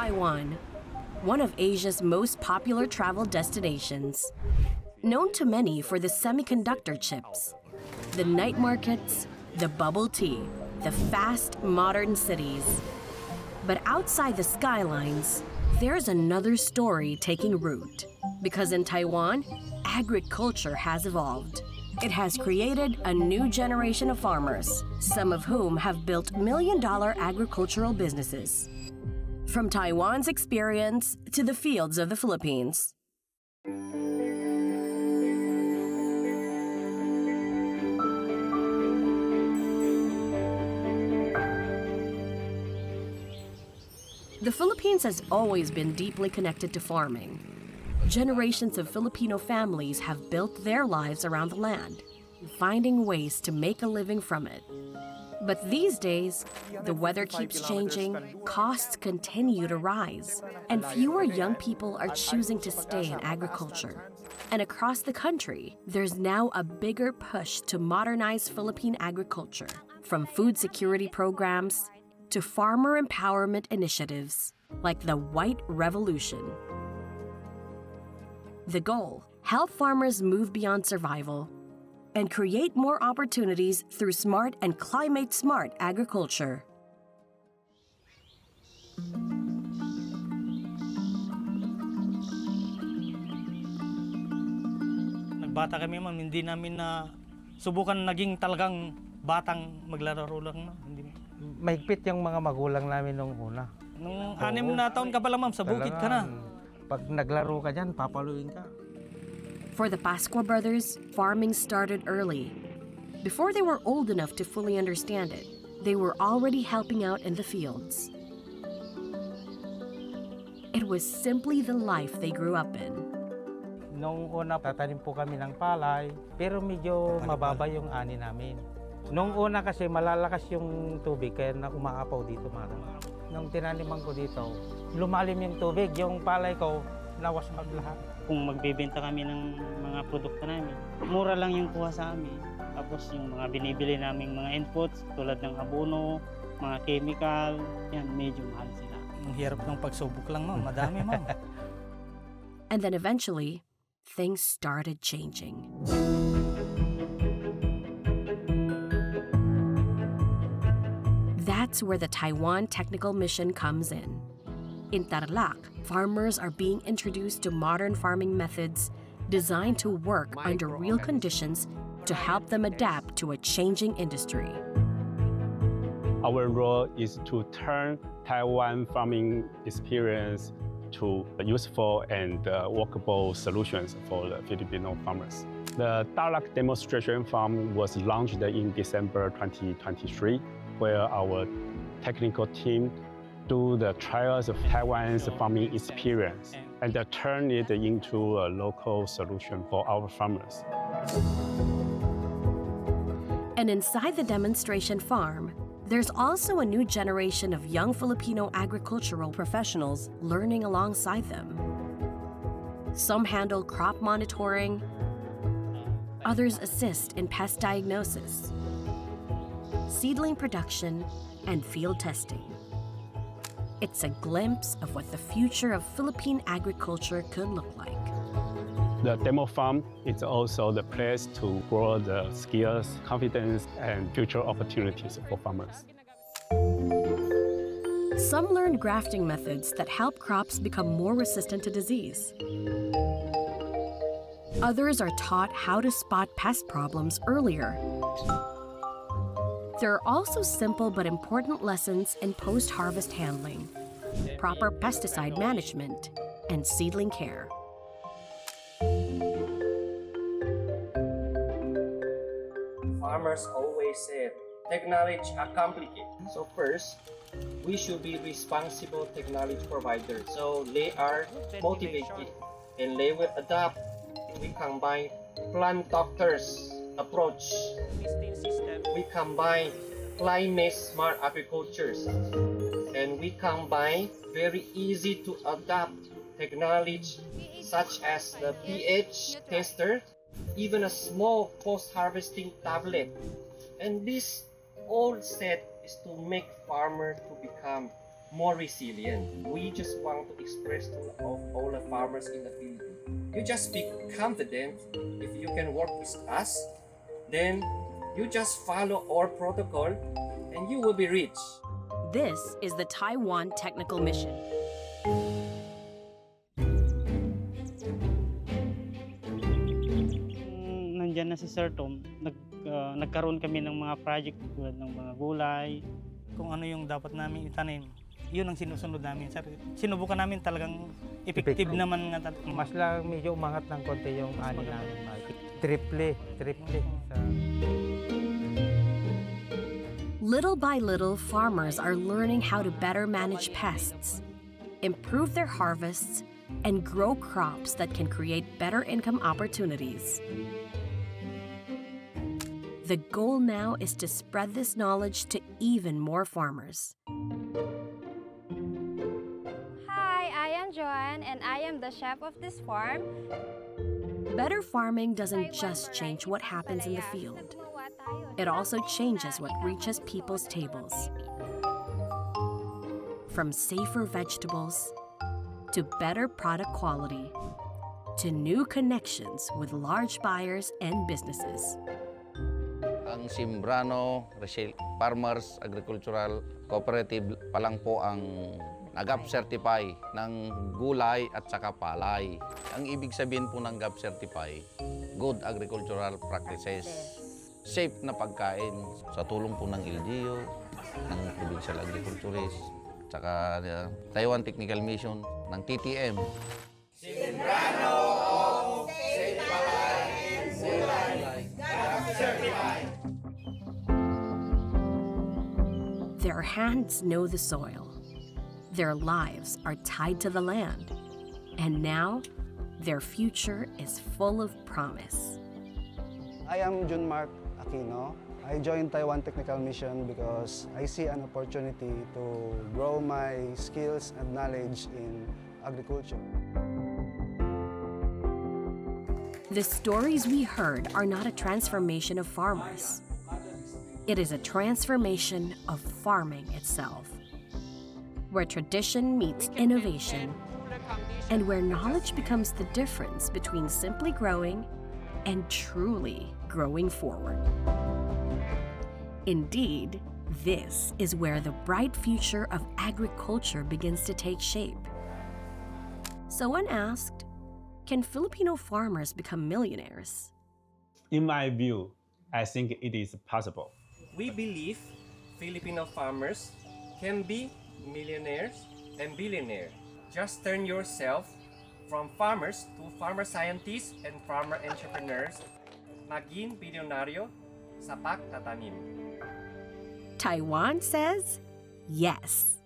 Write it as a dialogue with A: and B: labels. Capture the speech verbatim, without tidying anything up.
A: Taiwan, one of Asia's most popular travel destinations. Known to many for the semiconductor chips, the night markets, the bubble tea, the fast, modern cities. But outside the skylines, there's another story taking root. Because in Taiwan, agriculture has evolved. It has created a new generation of farmers, some of whom have built million-dollar agricultural businesses. From Taiwan's experience to the fields of the Philippines. The Philippines has always been deeply connected to farming. Generations of Filipino families have built their lives around the land, finding ways to make a living from it. But these days, the weather keeps changing, costs continue to rise, and fewer young people are choosing to stay in agriculture. And across the country, there's now a bigger push to modernize Philippine agriculture, from food security programs to farmer empowerment initiatives like the White Revolution. The goal: help farmers move beyond survival and create more opportunities through smart and climate-smart agriculture.
B: Nagbata kami, ma'am, hindi namin na subukan naging talagang batang maglaro lang. No? Hindi.
C: Mahigpit yung mga magulang namin nung una.
B: Nung anim na taon ka pa lang, ma'am, sa bukid ka na.
C: Pag naglaro ka dyan, papaluin ka.
A: For the Pascua brothers, farming started early. Before they were old enough to fully understand it, they were already helping out in the fields. It was simply the life they grew up in.
C: Nung una, tatanim po kami ng palay, pero medyo mababa yung ani namin. Nung una kasi malalakas yung tubig, kaya na umaapaw dito, madam. Nung tinaniman ko dito, lumalim yung tubig, yung palay ko, nawasag lahat.
D: Kung magbebenta kami ng mga produkto namin, mura lang yung kuha sa amin. Tapos yung mga binibili naming mga inputs, tulad ng abono, mga chemical, yan, medyo mahal sila.
B: Ang hirap ng pagsubok lang, ma'am. Madami, ma'am.
A: And then eventually, things started changing. That's where the Taiwan Technical Mission comes in. In Tarlac, farmers are being introduced to modern farming methods designed to work under real conditions to help them adapt to a changing industry.
E: Our role is to turn Taiwan farming experience to useful and uh, workable solutions for the Filipino farmers. The Tarlac demonstration farm was launched in December twenty twenty-three, where our technical team do the trials of Taiwan's farming experience and uh, turn it into a local solution for our farmers.
A: And inside the demonstration farm, there's also a new generation of young Filipino agricultural professionals learning alongside them. Some handle crop monitoring, others assist in pest diagnosis, seedling production, and field testing. It's a glimpse of what the future of Philippine agriculture could look like.
E: The demo farm is also the place to grow the skills, confidence, and future opportunities for farmers.
A: Some learn grafting methods that help crops become more resistant to disease. Others are taught how to spot pest problems earlier. There are also simple but important lessons in post-harvest handling, proper pesticide management, and seedling care.
F: Farmers always say technology are complicated. So first, we should be responsible technology providers. So they are motivated and they will adapt. We combine plant doctors approach. We combine climate smart agriculture, and we combine very easy to adapt technology such as the pH tester, even a small post-harvesting tablet. And this all set is to make farmers to become more resilient. We just want to express to all, all the farmers in the Philippines. You just be confident. If you can work with us, then you just follow our protocol and you will be rich.
A: This is the Taiwan Technical Mission.
D: Nung nandyan na si Sir Tom, nag, ah, nagkaroon kami ng mga project tulad ng mga gulay.
B: Kung ano yung dapat namin itanim, yun ang sinusunod namin. Sir, sinubukan namin talagang effective
C: Effective.
B: naman nga. tal-
C: Mas lang medyo umangat ng konti yung ani namin. Triple, triple. Sa...
A: Little by little, farmers are learning how to better manage pests, improve their harvests, and grow crops that can create better income opportunities. The goal now is to spread this knowledge to even more farmers.
G: Hi, I am Joanne and I am the chef of this farm.
A: Better farming doesn't just change what happens in the field. It also changes what reaches people's tables. From safer vegetables, to better product quality, to new connections with large buyers and businesses.
H: Ang Simbrano Resil- Farmers Agricultural Cooperative pa lang po ang nag-G A P certify ng gulay at saka palay. Ang ibig sabihin po ng G A P certify, good agricultural practices. Safe na pagkain sa tulong po ng L G U, ng Provincial Agriculturist, saka uh, Taiwan Technical Mission, ng T T M.
A: Their hands know the soil. Their lives are tied to the land. And now, their future is full of promise.
I: I am Jun Mark Aquino. I joined Taiwan Technical Mission because I see an opportunity to grow my skills and knowledge in agriculture.
A: The stories we heard are not a transformation of farmers. It is a transformation of farming itself, where tradition meets innovation, and where knowledge becomes the difference between simply growing and truly growing forward. Indeed, this is where the bright future of agriculture begins to take shape. So when asked, can Filipino farmers become millionaires?
E: In my view, I think it is possible.
F: We believe Filipino farmers can be millionaires and billionaires. Just turn yourself from farmers to farmer scientists and farmer entrepreneurs. Maging bilyonaryo sa pagtatanim.
A: Taiwan says yes.